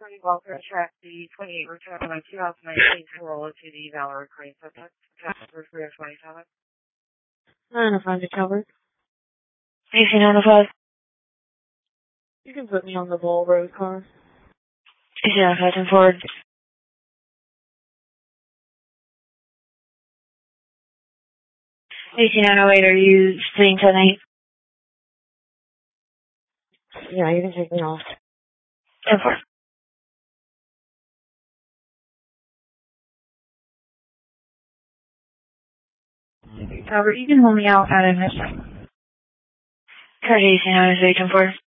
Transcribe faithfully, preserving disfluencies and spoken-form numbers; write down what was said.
Attorney Walker track the twenty-eight return on two thousand nineteen Corolla to the Valor Crane subject. Passenger three oh twenty-seven. nine oh five to cover. eighteen nine oh five. You can put me on the Bull Road car. eighteen nine oh five, ten forward. eighteen nine oh eight, are you seeing ten eight? Yeah, you can take me off. ten four. Robert, you can hold me out at admission. Card eighteen nine oh eight, ten four.